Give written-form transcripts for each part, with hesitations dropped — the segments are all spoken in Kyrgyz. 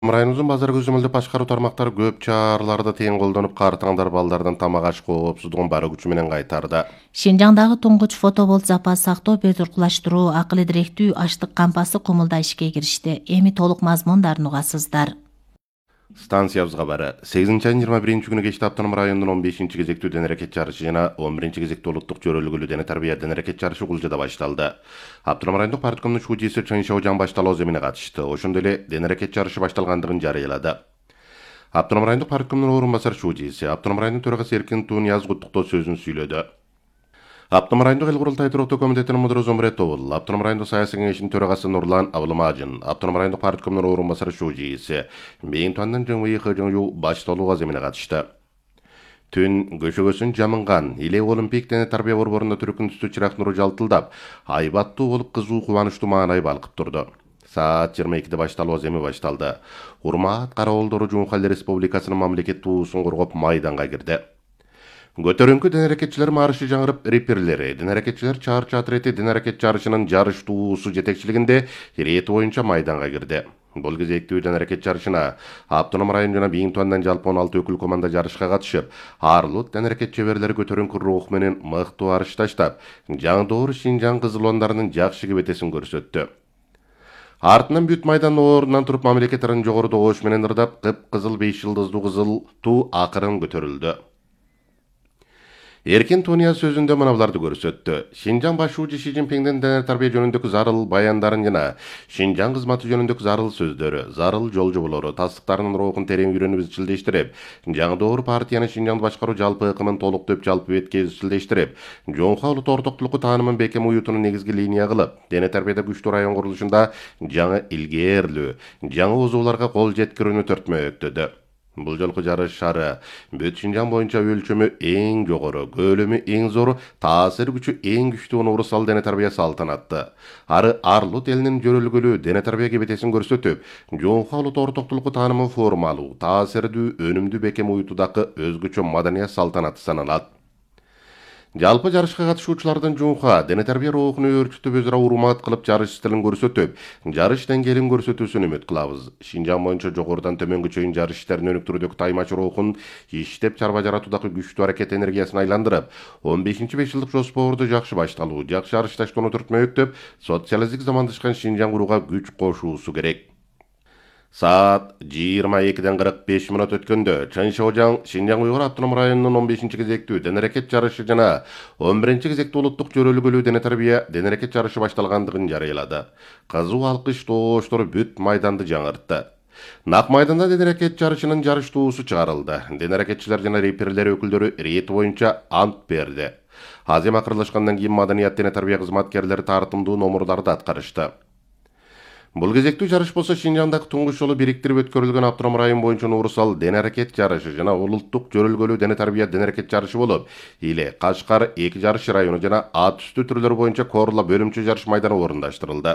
Районубуздун базар көзөмөлдөп башкаруу тармактары көп чараларды тең колдонуп, картаңдар балдардын тамак аш коопсуздугун бар күчү менен кайтарды. Шинжаңдагы туңгуч фотоболт запас сактоо, бөтүркулаштыруу, акыл идиректүү аштык кампасы кумулда ишке киришти. Эми толук мазмундарын угасыздар. Станциябызга бары 8-айдын 21-күнү кечте Автоном районунун 15-кезектүү дене-аракет жарышы жана 11-кезектүү улуттук жөрөлгүлүү дене-тарбия дене-аракет жарышы Кулжада башталды. Автоном райондук парткомдун шуудиси Чын Шаожан башталуу эмине катышты. Ошондой эле дене-аракет жарышы башталгандыгын жарыялады. Автоном райондук парткомдун орун басар шуудиси, Автоном районунун төрагасы Эркин Тунияз куттуктоо сөзүн сүйлөдү. Автоном райондук эл курултай туруктуу комитетинин мудуру Зомрет Тобул, Автоном райондук саясий кеңешинин төрагасы Нурлан Абылмажин, Автоном райондук парткомдун орун басары шуудиси Бейинтуандын Жыңвый Хыжыңю башталууга эмине катышты. Түн көшөгөсүн жамынган Иле Олимпик дене-тарбия борборунда түркүн түстүү чырак нуру жалтылдап, айбаттуу болуп кызуу кубанычтуу маанай балкып турду. Саат 22-де башталуу эми башталды. Урмат караолдору Жумхал Республикасынын мамлекет туусун коргоп майданга кирди. Көтөрүңкү дене-аракетчилер маршы жаңырып, реперлери, дене-аракетчилер чарчы атрети дене-аракет жарышынын жарыш туусу жетекчилигинде ирети боюнча майданга кирди. Бул кезектүү дене-аракет жарышына Автоном район жана Бейинтуандан жалпы 16 өкүл команда жарышка катышып, арлык дене-аракет чеберлери көтөрүңкү рух менен мыктуу арыш таштап, жаңдоор Шинжаң кызылондарынын жакшы кебетесин көрсөттү. Артынан бүт майдан орунан туруп мамлекеттерин жогоруда ош менен ырдап, кып-кызыл 5 жылдыздуу кызыл туу акырын көтөрүлдү. Эркин Туния сөзүндө мыналарды көрсөттү. Шинжаң башчысы Ши Цзиньпиңдин дене-тарбия жөнүндөгү зарыл баяндарын жана Шинжаң кызматы жөнүндөгү зарыл сөздөрү, зарыл жол жоболору, тастыктарынын рухун терең үйрөнүп изчилдештирип, жаңдоор партиянын Шинжаңды башкаруу жалпы ыкымын толуктоп жалпы бетке изчилдештирип, жоңха улут ортоктулуку таанымын бекем уютунун негизги линия кылып, дене-тарбияда күчтүү район курулушунда жаңы илгээрлүү, жаңы узууларга кол жеткирүүнү төртмөктөдү. Бул жолку жарыш шары бүт Шинжаң боюнча өлчөмү эң жогору, көлөмү эң зору, таасир күчү эң күчтүү уурусал дене-тарбия салтанатты. Ары арлут элинин жөрөлгөлүү дене-тарбия кебетесин көрсөтүп, жоңха улут ортоктулуку таанымын формалуу, таасирдүү, өнүмдүү бекем уютудагы өзгөчө маданият салтанаты саналат. Жалпы жарышка катышуучулардын жоңха дене-тарбия рухуну өөрчүтүп, өзара урмат кылып, жарыш стилин көрсөтүп, жарыш деңгээлин көрсөтүүсүн үмүт кылабыз. Шинжаң боюнча жогорудан төмөнгө чейин жарыш иштерин өнүктүрүүдөгү таймач рухун иштеп чарба жаратуудагы күчтүү аракет энергиясын айландырып, 15-5 жылдык жоспорду жакшы башталуу, жакшы арыш таштоону түртмөктөп, социалисттик замандашкан Шинжаң курууга күч кошуусу керек. Саат 22-ден 45 мүнөт өткөндө Чын Шаожан Шинжаң Уйгур автоном районунун 15-кезектүү дене-аракет жарышы жана 11-кезектүү улуттук жөрөлгөлүү дене-тарбия дене-аракет жарышы башталгандыгын жарыялады. Кызуу алкыш тооштор бүт майданды жаңыртты. Нак майданда дене-аракет жарышынын жарыш туусу чыгарылды. Дене-аракетчилер жана реперлер өкүлдөрү ирети боюнча ант берди. Азем акырлашкандан кийин маданият дене-тарбия кызматкерлери тартымдуу номурдарды аткарышты. Бул кезектүү жарыш болсо Шинжаңдагы туңгуч жолу бириктирип өткөрүлгөн автоном район боюнча уурусал дене-аракет жарышы жана улуттук жөрөлгөлүү дене-тарбия дене-аракет жарышы болуп, Иле, Кашкар 2 жарыш району жана ат үстү түрлөрү боюнча Корла бөлүмчө жарыш майданы орундаштырылды.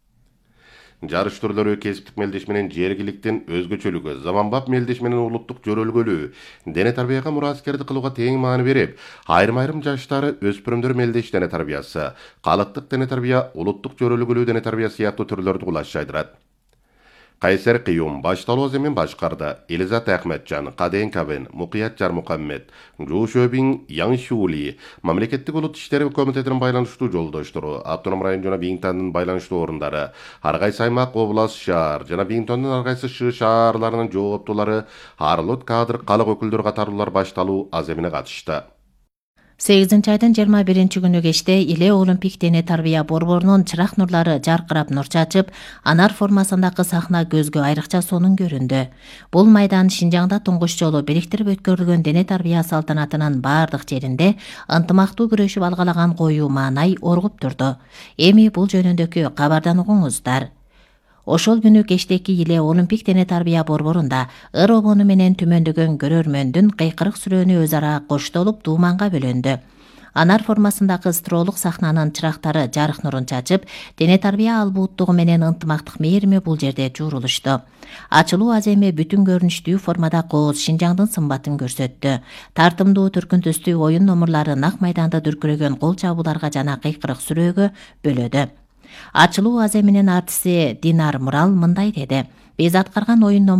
Жарыш түрлөрү кесиптик мелдеш менен жергиликтин өзгөчөлүгү, заманбап мелдеш менен улуттук жөрөлгөлүү, дене-тарбияга мураскерди кылууга тең маани берип, айрым жаштары өспүрүмдөр мелдеш дене-тарбиясы, калыктык дене-тарбия, улуттук жөрөлгөлүү дене-тарбия сыяктуу түрлөрдү кулаш жайдырат. Кайсер Кыюм башталуу эмен башкарды. Элизат Ахметжан, Каден Кабен, Мукият Жармукаммед, Жушөбин Яңшули, мамлекеттик улут иштери комитетинин байланыштуу жолдоштору, Автоном район жана Бейинтуандын байланыштуу орундары, ар кайсы аймак, область, шаар жана Бейинтуандын ар кайсы шаарларынын жооптулары, арлык кадр, калык өкүлдөрү катарлуулар башталуу аземине катышты. 8-айдын 21-күнү кечте Иле Олимпик дене-тарбия борборунун чырак нурлары жаркырап нур чачып, анар формасындагы сахна көзгө айрыкча сонун көрүндү. Бул майдан Шинжаңда туңгуч жолу бириктирип өткөрүлгөн дене-тарбия салтанатынын бардык жеринде ынтымактуу күрөшүп алгалаган коюу маанай оргуп турду. Эми бул жөнүндөгү кабардан угуңуздар. Ошол күнү кечтеки Иле Олимпик дене-тарбия борборунда ыр обону менен түмөндөгөн көрөрмөндүн кыйкырык сүрөөнү өз ара коштолуп дууманга бөлөндү. Анар формасындагы стролук сахнанын чырактары жарык нурун чачып, дене-тарбия албууттугу менен ынтымактык мээрими бул жерде жуурулушту. Ачылуу аземи бүтүн көрүнүштүү формада кооз Шинжаңдын сымбатын көрсөттү. Тартымдуу түркүн түстүү оюн номурлары нак майданды дүркүрөгөн кол чабууларга жана кыйкырык сүрөөгө бөлөдү. Ачылуу аземинин артиси Динар Мурал мындай деди: Биз аткарган оюн